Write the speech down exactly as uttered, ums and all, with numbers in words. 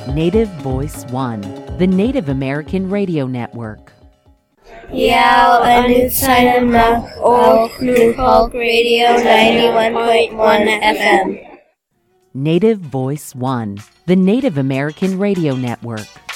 Native Voice One, the Native American Radio Network. Yao Anutsanamnak O Knutholk Radio ninety-one point one F M. Native Voice One, the Native American Radio Network.